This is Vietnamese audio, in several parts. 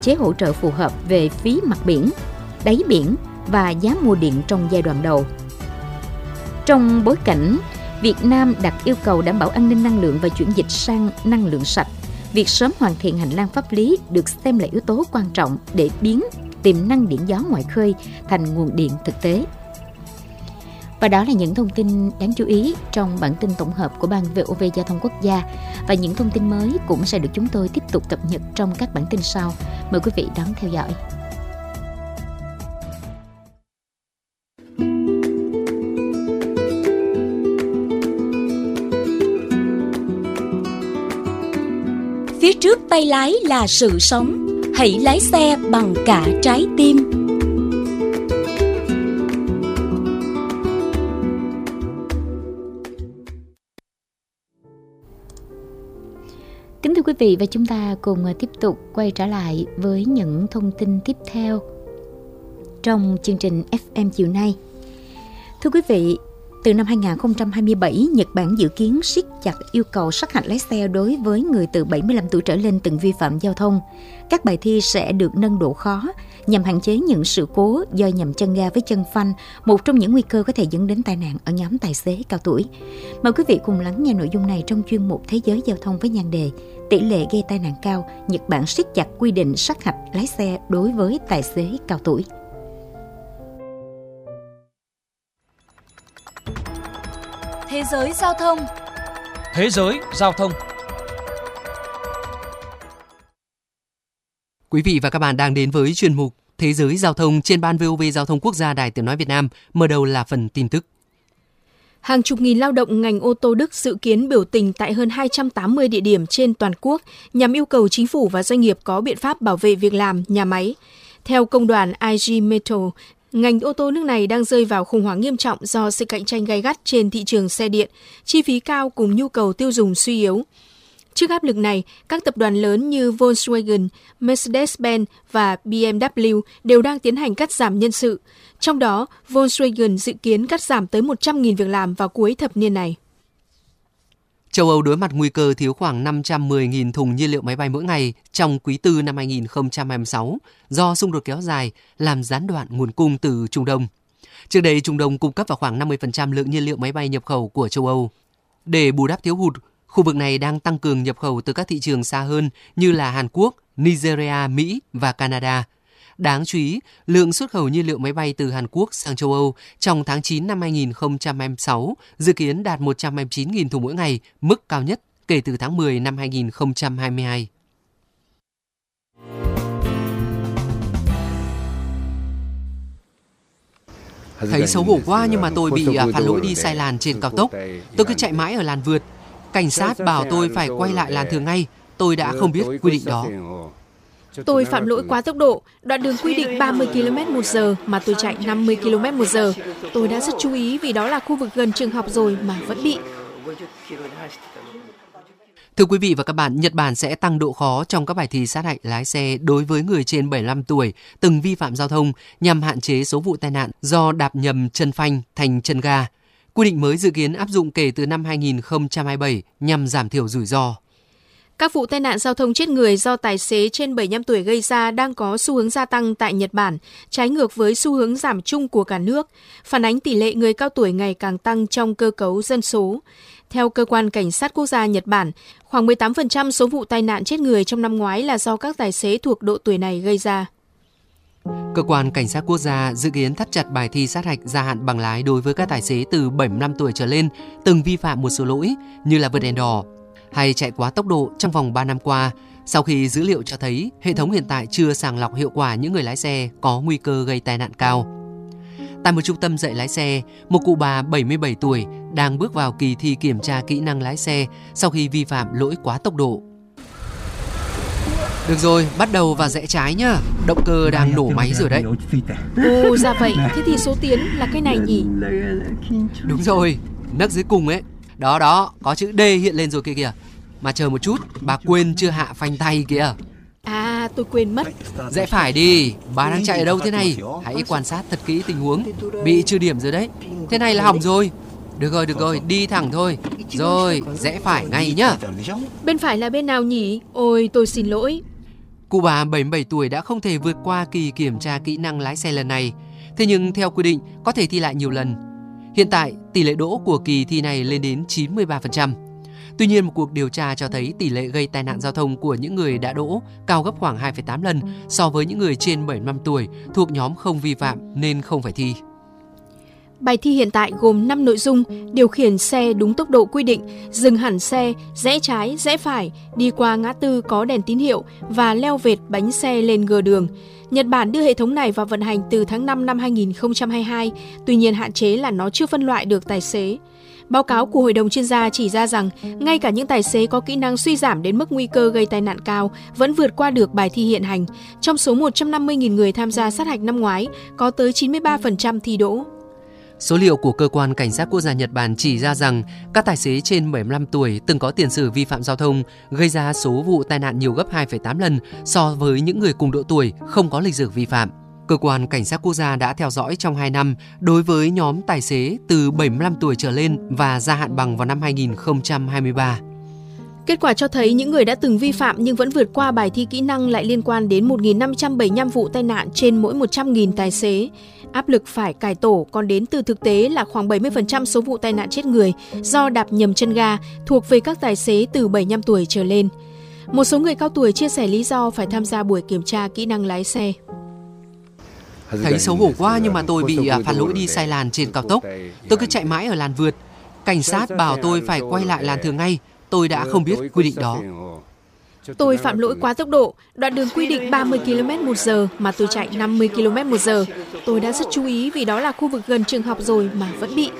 chế hỗ trợ phù hợp về phí mặt biển, đáy biển và giá mua điện trong giai đoạn đầu. Trong bối cảnh Việt Nam đặt yêu cầu đảm bảo an ninh năng lượng và chuyển dịch sang năng lượng sạch, việc sớm hoàn thiện hành lang pháp lý được xem là yếu tố quan trọng để biến tiềm năng điện gió ngoài khơi thành nguồn điện thực tế. Và đó là những thông tin đáng chú ý trong bản tin tổng hợp của Ban VOV Giao thông Quốc gia. Và những thông tin mới cũng sẽ được chúng tôi tiếp tục cập nhật trong các bản tin sau. Mời quý vị đón theo dõi. Phía trước tay lái là sự sống. Hãy lái xe bằng cả trái tim. Kính thưa quý vị, và chúng ta cùng tiếp tục quay trở lại với những thông tin tiếp theo trong chương trình FM chiều nay. Thưa quý vị, từ năm 2027, Nhật Bản dự kiến siết chặt yêu cầu sát hạch lái xe đối với người từ 75 tuổi trở lên từng vi phạm giao thông. Các bài thi sẽ được nâng độ khó nhằm hạn chế những sự cố do nhầm chân ga với chân phanh, một trong những nguy cơ có thể dẫn đến tai nạn ở nhóm tài xế cao tuổi. Mời quý vị cùng lắng nghe nội dung này trong chuyên mục Thế giới giao thông với nhan đề Tỷ lệ gây tai nạn cao, Nhật Bản siết chặt quy định sát hạch lái xe đối với tài xế cao tuổi. Thế giới giao thông. Thế giới giao thông. Quý vị và các bạn đang đến với chuyên mục Thế giới giao thông trên Ban VOV Giao thông Quốc gia Đài Tiếng nói Việt Nam. Mở đầu là phần tin tức. Hàng chục nghìn lao động ngành ô tô Đức dự kiến biểu tình tại hơn 280 địa điểm trên toàn quốc nhằm yêu cầu chính phủ và doanh nghiệp có biện pháp bảo vệ việc làm, nhà máy. Theo công đoàn IG Metall, ngành ô tô nước này đang rơi vào khủng hoảng nghiêm trọng do sự cạnh tranh gay gắt trên thị trường xe điện, chi phí cao cùng nhu cầu tiêu dùng suy yếu. Trước áp lực này, các tập đoàn lớn như Volkswagen, Mercedes-Benz và BMW đều đang tiến hành cắt giảm nhân sự. Trong đó, Volkswagen dự kiến cắt giảm tới 100.000 việc làm vào cuối thập niên này. Châu Âu đối mặt nguy cơ thiếu khoảng 510.000 thùng nhiên liệu máy bay mỗi ngày trong quý tư năm 2026 do xung đột kéo dài làm gián đoạn nguồn cung từ Trung Đông. Trước đây, Trung Đông cung cấp vào khoảng 50% lượng nhiên liệu máy bay nhập khẩu của châu Âu. Để bù đắp thiếu hụt, khu vực này đang tăng cường nhập khẩu từ các thị trường xa hơn như là Hàn Quốc, Nigeria, Mỹ và Canada. Đáng chú ý, lượng xuất khẩu nhiên liệu máy bay từ Hàn Quốc sang châu Âu trong tháng 9 năm 2026 dự kiến đạt 129.000 thùng mỗi ngày, mức cao nhất kể từ tháng 10 năm 2022. Thấy xấu hổ quá nhưng mà tôi bị phạt lỗi đi sai làn trên cao tốc. Tôi cứ chạy mãi ở làn vượt. Cảnh sát bảo tôi phải quay lại làn thường ngay. Tôi đã không biết quy định đó. Tôi phạm lỗi quá tốc độ, đoạn đường quy định 30 km/h mà tôi chạy 50 km/h. Tôi đã rất chú ý vì đó là khu vực gần trường học rồi mà vẫn bị. Thưa quý vị và các bạn, Nhật Bản sẽ tăng độ khó trong các bài thi sát hạch lái xe đối với người trên 75 tuổi từng vi phạm giao thông nhằm hạn chế số vụ tai nạn do đạp nhầm chân phanh thành chân ga. Quy định mới dự kiến áp dụng kể từ năm 2027 nhằm giảm thiểu rủi ro. Các vụ tai nạn giao thông chết người do tài xế trên 75 tuổi gây ra đang có xu hướng gia tăng tại Nhật Bản, trái ngược với xu hướng giảm chung của cả nước, phản ánh tỷ lệ người cao tuổi ngày càng tăng trong cơ cấu dân số. Theo Cơ quan Cảnh sát Quốc gia Nhật Bản, khoảng 18% số vụ tai nạn chết người trong năm ngoái là do các tài xế thuộc độ tuổi này gây ra. Cơ quan Cảnh sát Quốc gia dự kiến thắt chặt bài thi sát hạch gia hạn bằng lái đối với các tài xế từ 75 tuổi trở lên từng vi phạm một số lỗi như là vượt đèn đỏ hay chạy quá tốc độ trong vòng 3 năm qua, sau khi dữ liệu cho thấy hệ thống hiện tại chưa sàng lọc hiệu quả những người lái xe có nguy cơ gây tai nạn cao. Tại một trung tâm dạy lái xe, một cụ bà 77 tuổi đang bước vào kỳ thi kiểm tra kỹ năng lái xe sau khi vi phạm lỗi quá tốc độ. Được rồi, bắt đầu vào rẽ trái nhá. Động cơ đang nổ máy rồi đấy. Ồ, ra vậy. Thế thì số tiến là cái này nhỉ? Đúng rồi, nấc dưới cùng ấy. Đó, có chữ D hiện lên rồi kìa. Mà chờ một chút, bà quên chưa hạ phanh tay kìa. À, tôi quên mất. Rẽ phải đi, bà đang chạy ở đâu thế này? Hãy quan sát thật kỹ tình huống. Bị trừ điểm rồi đấy. Thế này là hỏng rồi. Được rồi, đi thẳng thôi. Rồi, rẽ phải ngay nhá. Bên phải là bên nào nhỉ? Ôi, tôi xin lỗi. Cụ bà 77 tuổi đã không thể vượt qua kỳ kiểm tra kỹ năng lái xe lần này. Thế nhưng theo quy định có thể thi lại nhiều lần. Hiện tại, tỷ lệ đỗ của kỳ thi này lên đến 93%. Tuy nhiên, một cuộc điều tra cho thấy tỷ lệ gây tai nạn giao thông của những người đã đỗ cao gấp khoảng 2,8 lần so với những người trên 75 tuổi thuộc nhóm không vi phạm nên không phải thi. Bài thi hiện tại gồm 5 nội dung: điều khiển xe đúng tốc độ quy định, dừng hẳn xe, rẽ trái, rẽ phải, đi qua ngã tư có đèn tín hiệu và leo vệt bánh xe lên gờ đường. Nhật Bản đưa hệ thống này vào vận hành từ tháng 5 năm 2022, tuy nhiên hạn chế là nó chưa phân loại được tài xế. Báo cáo của Hội đồng chuyên gia chỉ ra rằng, ngay cả những tài xế có kỹ năng suy giảm đến mức nguy cơ gây tai nạn cao vẫn vượt qua được bài thi hiện hành. Trong số 150.000 người tham gia sát hạch năm ngoái, có tới 93% thi đỗ. Số liệu của Cơ quan Cảnh sát Quốc gia Nhật Bản chỉ ra rằng các tài xế trên 75 tuổi từng có tiền sử vi phạm giao thông gây ra số vụ tai nạn nhiều gấp 2,8 lần so với những người cùng độ tuổi không có lịch sử vi phạm. Cơ quan Cảnh sát Quốc gia đã theo dõi trong 2 năm đối với nhóm tài xế từ 75 tuổi trở lên và gia hạn bằng vào năm 2023. Kết quả cho thấy những người đã từng vi phạm nhưng vẫn vượt qua bài thi kỹ năng lại liên quan đến 1.575 vụ tai nạn trên mỗi 100.000 tài xế. Áp lực phải cải tổ còn đến từ thực tế là khoảng 70% số vụ tai nạn chết người do đạp nhầm chân ga thuộc về các tài xế từ 75 tuổi trở lên. Một số người cao tuổi chia sẻ lý do phải tham gia buổi kiểm tra kỹ năng lái xe. Thấy xấu hổ quá nhưng mà tôi bị phạt lỗi đi sai làn trên cao tốc. Tôi cứ chạy mãi ở làn vượt. Cảnh sát bảo tôi phải quay lại làn thường ngay. Tôi đã không biết quy định đó. Tôi phạm lỗi quá tốc độ, đoạn đường quy định 30 km/h mà tôi chạy 50 km/h. Tôi đã rất chú ý vì đó là khu vực gần trường học rồi mà vẫn bị.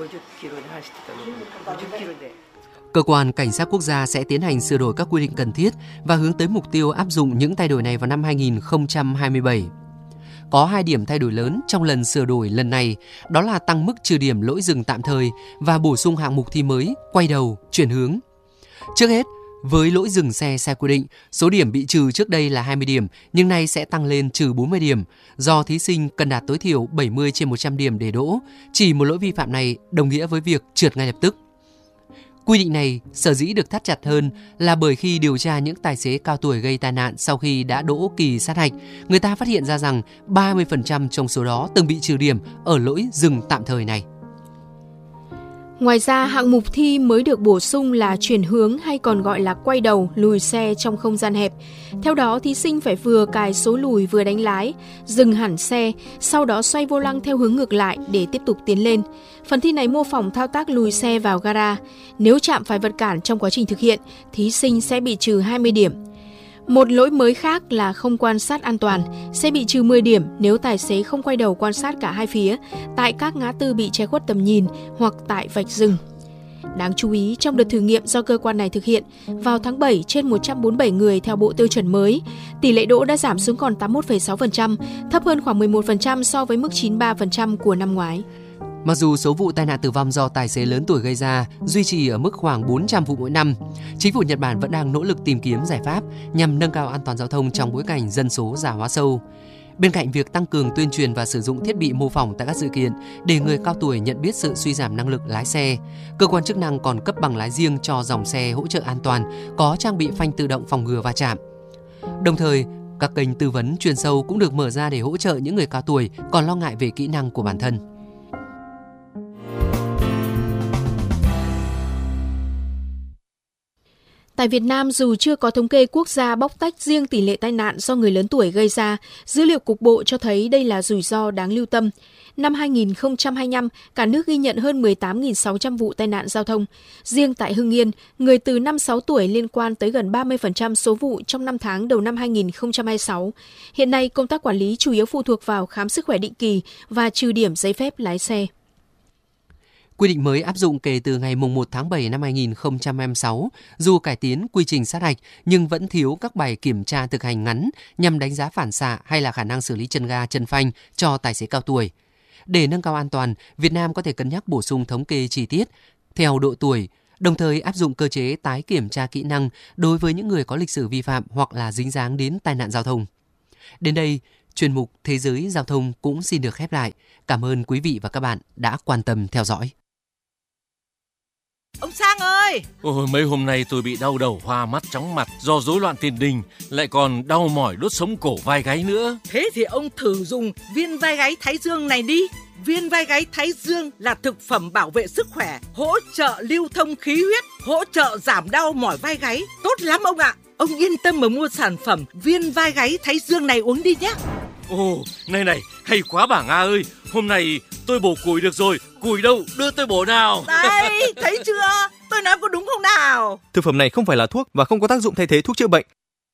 Cơ quan Cảnh sát Quốc gia sẽ tiến hành sửa đổi các quy định cần thiết và hướng tới mục tiêu áp dụng những thay đổi này vào năm 2027. Có 2 điểm thay đổi lớn trong lần sửa đổi lần này, đó là tăng mức trừ điểm lỗi dừng tạm thời và bổ sung hạng mục thi mới, quay đầu, chuyển hướng. Trước hết, với lỗi dừng xe sai quy định, số điểm bị trừ trước đây là 20 điểm, nhưng nay sẽ tăng lên trừ 40 điểm, do thí sinh cần đạt tối thiểu 70 trên 100 điểm để đỗ. Chỉ một lỗi vi phạm này đồng nghĩa với việc trượt ngay lập tức. Quy định này sở dĩ được thắt chặt hơn là bởi khi điều tra những tài xế cao tuổi gây tai nạn sau khi đã đỗ kỳ sát hạch, người ta phát hiện ra rằng 30% trong số đó từng bị trừ điểm ở lỗi dừng tạm thời này. Ngoài ra, hạng mục thi mới được bổ sung là chuyển hướng hay còn gọi là quay đầu, lùi xe trong không gian hẹp. Theo đó, thí sinh phải vừa cài số lùi vừa đánh lái, dừng hẳn xe, sau đó xoay vô lăng theo hướng ngược lại để tiếp tục tiến lên. Phần thi này mô phỏng thao tác lùi xe vào gara. Nếu chạm phải vật cản trong quá trình thực hiện, thí sinh sẽ bị trừ 20 điểm. Một lỗi mới khác là không quan sát an toàn, sẽ bị trừ 10 điểm nếu tài xế không quay đầu quan sát cả hai phía, tại các ngã tư bị che khuất tầm nhìn hoặc tại vạch dừng. Đáng chú ý, trong đợt thử nghiệm do cơ quan này thực hiện, vào tháng 7 trên 147 người theo bộ tiêu chuẩn mới, tỷ lệ đỗ đã giảm xuống còn 81,6%, thấp hơn khoảng 11% so với mức 93% của năm ngoái. Mặc dù số vụ tai nạn tử vong do tài xế lớn tuổi gây ra duy trì ở mức khoảng 400 vụ mỗi năm, chính phủ Nhật Bản vẫn đang nỗ lực tìm kiếm giải pháp nhằm nâng cao an toàn giao thông trong bối cảnh dân số già hóa sâu. Bên cạnh việc tăng cường tuyên truyền và sử dụng thiết bị mô phỏng tại các sự kiện để người cao tuổi nhận biết sự suy giảm năng lực lái xe, cơ quan chức năng còn cấp bằng lái riêng cho dòng xe hỗ trợ an toàn có trang bị phanh tự động phòng ngừa va chạm. Đồng thời, các kênh tư vấn chuyên sâu cũng được mở ra để hỗ trợ những người cao tuổi còn lo ngại về kỹ năng của bản thân. Tại Việt Nam, dù chưa có thống kê quốc gia bóc tách riêng tỷ lệ tai nạn do người lớn tuổi gây ra, dữ liệu cục bộ cho thấy đây là rủi ro đáng lưu tâm. Năm 2025, cả nước ghi nhận hơn 18.600 vụ tai nạn giao thông. Riêng tại Hưng Yên, người từ 5-6 tuổi liên quan tới gần 30% số vụ trong 5 tháng đầu năm 2026. Hiện nay, công tác quản lý chủ yếu phụ thuộc vào khám sức khỏe định kỳ và trừ điểm giấy phép lái xe. Quy định mới áp dụng kể từ ngày 1 tháng 7 năm 2026, dù cải tiến quy trình sát hạch nhưng vẫn thiếu các bài kiểm tra thực hành ngắn nhằm đánh giá phản xạ hay là khả năng xử lý chân ga, chân phanh cho tài xế cao tuổi. Để nâng cao an toàn, Việt Nam có thể cân nhắc bổ sung thống kê chi tiết theo độ tuổi, đồng thời áp dụng cơ chế tái kiểm tra kỹ năng đối với những người có lịch sử vi phạm hoặc là dính dáng đến tai nạn giao thông. Đến đây, chuyên mục Thế giới Giao thông cũng xin được khép lại. Cảm ơn quý vị và các bạn đã quan tâm theo dõi. Ông Sang ơi! Ôi, mấy hôm nay tôi bị đau đầu, hoa mắt, chóng mặt do rối loạn tiền đình, lại còn đau mỏi đốt sống cổ vai gáy nữa. Thế thì ông thử dùng viên vai gáy Thái Dương này đi. Viên vai gáy Thái Dương là thực phẩm bảo vệ sức khỏe, hỗ trợ lưu thông khí huyết, hỗ trợ giảm đau mỏi vai gáy. Tốt lắm ông ạ. Ông yên tâm mà mua sản phẩm viên vai gáy Thái Dương này uống đi nhé. Ồ, này, hay quá bà Nga ơi. Hôm nay tôi bổ củi được rồi. Củi đâu, đưa tôi bổ nào. Đây, thấy chưa? Tôi nói có đúng không nào? Thực phẩm này không phải là thuốc và không có tác dụng thay thế thuốc chữa bệnh.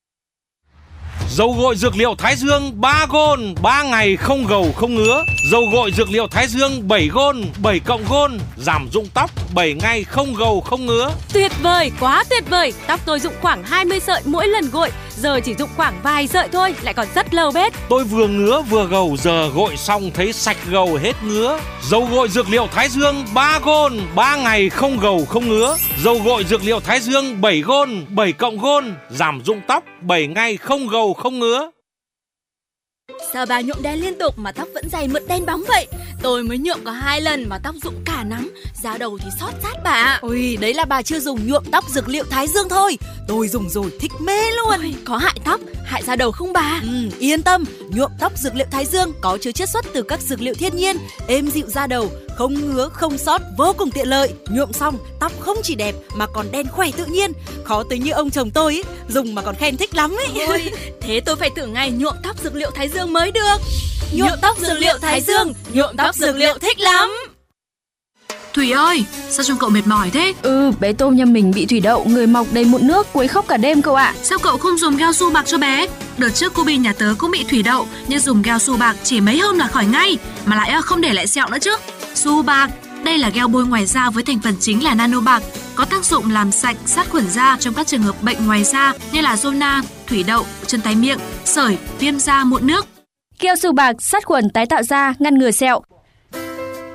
Dầu gội dược liệu Thái Dương 3 gôn, 3 ngày không gầu không ngứa. Dầu gội dược liệu Thái Dương 7 gôn, 7 cộng gôn, giảm rụng tóc 7 ngày không gầu không ngứa. Tuyệt vời, quá tuyệt vời. Tóc tôi rụng khoảng 20 sợi mỗi lần gội, giờ chỉ rụng khoảng vài sợi thôi, lại còn rất lâu bết. Tôi vừa ngứa vừa gầu, giờ gội xong thấy sạch gầu hết ngứa. Dầu gội dược liệu Thái Dương 3 gôn, 3 ngày không gầu không ngứa. Dầu gội dược liệu Thái Dương 7 gôn, 7 cộng gôn, giảm rụng tóc 7 ngày không gầu không ngứa. Sao bà nhuộm đen liên tục mà tóc vẫn dày mượt đen bóng vậy? Tôi mới nhuộm có 2 lần mà tóc rụng cả nắng, da đầu thì xót rát bà ạ. Ôi, đấy là bà chưa dùng nhuộm tóc dược liệu Thái Dương thôi. Tôi dùng rồi thích mê luôn. Ôi, có hại tóc, hại da đầu không bà? Yên tâm, nhuộm tóc dược liệu Thái Dương có chứa chiết xuất từ các dược liệu thiên nhiên, êm dịu da đầu, không ngứa, không xót, vô cùng tiện lợi. Nhuộm xong, tóc không chỉ đẹp mà còn đen khỏe tự nhiên. Khó tính như ông chồng tôi ấy, dùng mà còn khen thích lắm ấy. Ôi, thế tôi phải thử ngay nhuộm tóc dược liệu Thái Dương mới được. Nhuộm tóc dược liệu Thái Dương, nhuộm tóc dược liệu thích lắm. Thủy ơi, sao trông cậu mệt mỏi thế? Bé Tôm nhà mình bị thủy đậu, người mọc đầy mụn nước, quấy khóc cả đêm cậu ạ. Sao cậu không dùng keo su bạc cho bé? Đợt trước cô Bi nhà tớ cũng bị thủy đậu, nhưng dùng keo su bạc chỉ mấy hôm là khỏi ngay, mà lại không để lại sẹo nữa chứ. Su bạc, đây là gel bôi ngoài da với thành phần chính là nano bạc, có tác dụng làm sạch, sát khuẩn da trong các trường hợp bệnh ngoài da như là zona, thủy đậu, chân tay miệng, sởi, viêm da, mụn nước. Keo su bạc sát khuẩn tái tạo da, ngăn ngừa sẹo.